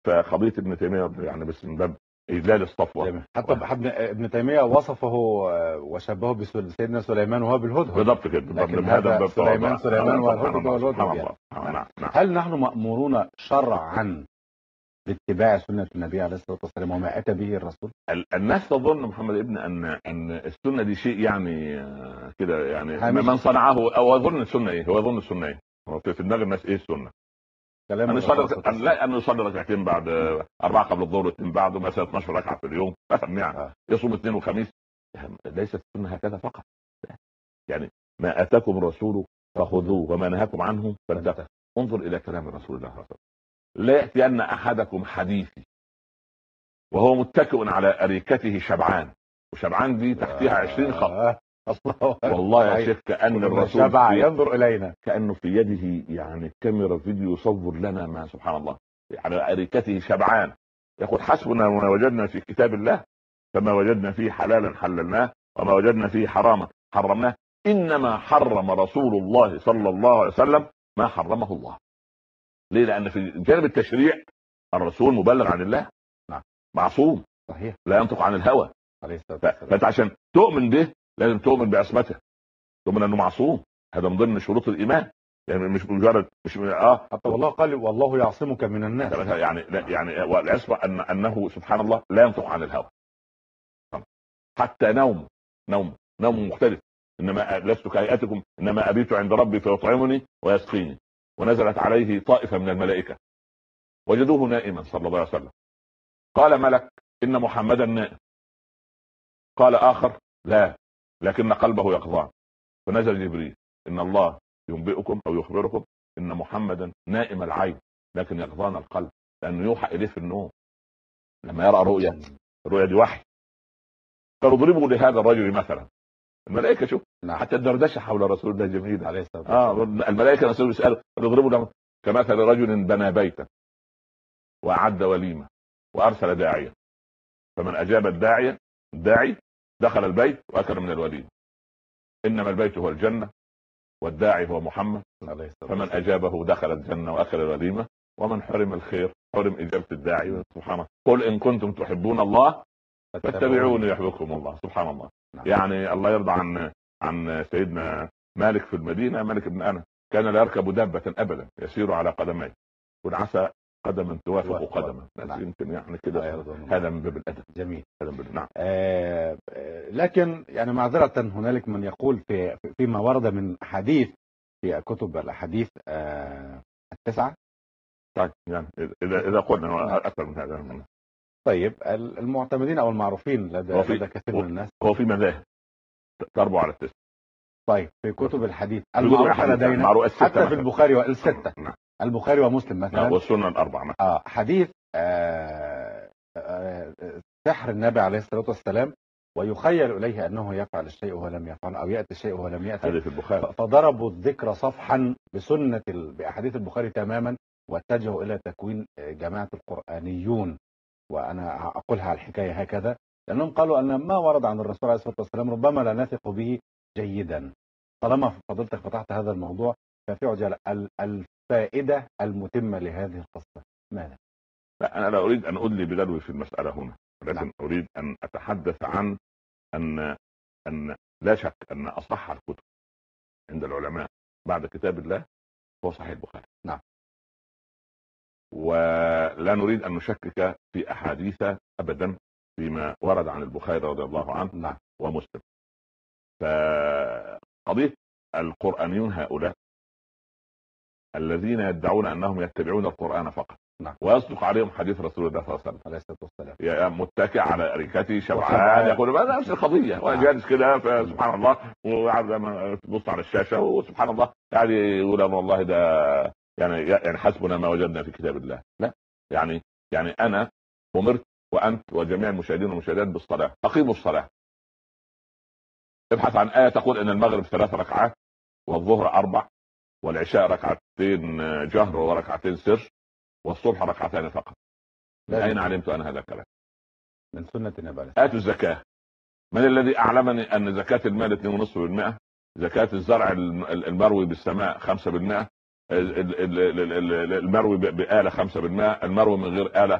فقضيه ابن تيميه يعني بس من باب اجلال الصفوه. حتى ابن تيميه وصفه وشبهه بسيدنا سليمان وهو بالهدهد. بالضبط كده، لكن هذا سليمان والهدهد والهدهد يعني. نعم. هل نحن مأمورون شرعا باتباع سنة النبي عليه الصلاة والسلام وما أتى به الرسول؟ الناس تظن محمد ابن ان السنه دي شيء يعني كده يعني من صنعه او يظن السنه ايه، هو يظن السنه ايه، هو في دماغ الناس ايه السنه؟ ان يصلي ركعتين بعد 4 قبل الظهر واثنين بعده، مثلا 12 ركعه في اليوم مثلا يعني. يصوم اثنين وخميس. ليست السنه هكذا فقط يعني. ما اتاكم الرسول فخذوه وما نهاكم عنه فانتهوا. انظر الى كلام رسول الله صلى الله عليه وسلم: لا ياتين احدكم حديثي وهو متكئ على اريكته شبعان. وشبعان دي تحتها 20 خط. والله يا شيخ كأن الرسول شبع ينظر إلينا، كأنه في يده يعني كاميرا فيديو يصور لنا ما سبحان الله على أريكته شبعان. يقول: حسبنا وما وجدنا في كتاب الله، فما وجدنا فيه حلالا حللناه وما وجدنا فيه حراما حرمناه. إنما حرم رسول الله صلى الله عليه وسلم ما حرمه الله. ليه؟ لأن في جانب التشريع الرسول مبلغ عن الله، معصوم، صحيح، لا ينطق عن الهوى. فانت عشان تؤمن به لازم تؤمن بعصمته، تؤمن انه معصوم. هذا من ضمن شروط الايمان يعني، مش مجرد حتى والله قال: والله يعصمك من الناس. يعني لا يعني والعصمه انه سبحان الله لا ينطق عن الهوى. حتى نوم مختلف. انما لست كهيئتكم انما ابيت عند ربي فيطعمني ويسقيني. ونزلت عليه طائفه من الملائكه وجدوه نائما صلى الله عليه وسلم. قال ملك: ان محمدا نائم. قال اخر: لا، لكن قلبه يقظان. فنزل جبريل: ان الله ينبئكم او يخبركم ان محمدا نائم العين لكن يقظان القلب، لانه يوحى اليه في النوم لما يرى الرؤيا دي وحي. قالوا: اضربوا لهذا الرجل مثلا. الملائكه شوف حتى الدردشه حول رسول الله جميل عليه الصلاه والسلام. الملائكه نفسهم يسالوا: اضربوا له كمثل رجل بنى بيتا واعد وليمه وارسل داعيا، فمن اجاب الداعي دخل البيت واكل من الوليمه. انما البيت هو الجنه والداعي هو محمد، فمن اجابه دخل الجنه واكل الوليمه، ومن حرم الخير حرم اجابه الداعي. سبحان الله. قل ان كنتم تحبون الله فاتبعوني يحببكم الله. سبحان الله. يعني الله يرضى عن سيدنا مالك في المدينه، مالك بن انس، كان لا يركب دابه ابدا، يسير على قدميه، قل عسى قدما توافق قدما. يمكن يعني كده هذا من باب الادب. جميل. نعم. لكن يعني معذره هنالك من يقول فيما ورد من حديث في كتب الاحاديث التسعه. طيب يعني اذا قلنا اكثر من هذا. طيب المعتمدين او المعروفين لدى كثير من الناس، هو في مذاهب تربو على التسعه. طيب في كتب الحديث المعروفه لدينا حتى في البخاري والستة، البخاري ومسلم مثلا والسنن الاربعه مثلا. حديث سحر النبي عليه الصلاه والسلام، ويخيل اليه انه يفعل الشيء وهو لم يفعل، او ياتي الشيء وهو لم ياتي. هذا في البخاري. فضربوا الذكر صفحا باحاديث البخاري تماما، واتجهوا الى تكوين جماعه القرانيون. وانا اقولها على الحكايه هكذا، لانهم قالوا ان ما ورد عن الرسول عليه الصلاه والسلام ربما لا نثق به جيدا. طالما فضلتك فتحت هذا الموضوع، ففي عجاله الفائده المتمه لهذه القصه ماذا؟ لا، انا لا اريد ان ادلي بدلوي في المساله هنا، ولكن اريد ان اتحدث عن ان لا شك ان اصح الكتب عند العلماء بعد كتاب الله هو صحيح البخاري. نعم. ولا نريد ان نشكك في احاديث ابدا فيما ورد عن البخاري رضي الله عنه. نعم. ومسلم. فقضيه القرآنيون هؤلاء الذين يدعون انهم يتبعون القرآن فقط. نعم. ويصدق عليهم حديث رسول الله صلى الله عليه وسلم عليه الصلاه والسلام: يا متكئ على اريكتي شبعان. يقول ما نفس القضيه، وانا جالس كده فسبحان الله وقاعد تبص على الشاشه وسبحان الله قاعد يقول والله ده يعني حسبنا ما وجدنا في كتاب الله. لا، يعني انا امرت وانت وجميع المشاهدين والمشاهدات بالصلاه، اقيموا الصلاه. ابحث عن آية تقول ان المغرب 3 ركعات والظهر 4 والعشاء ركعتين جهر وركعتين سر والصبح ركعتين فقط. من اين علمت انا هذا الكلام؟ من سنة النبي. آتوا الزكاة. من الذي اعلمني ان زكاة المال 2.5%، زكاة الزرع المروي بالسماء 5%، المروي بآلة 5 بالماء، المروي من غير آلة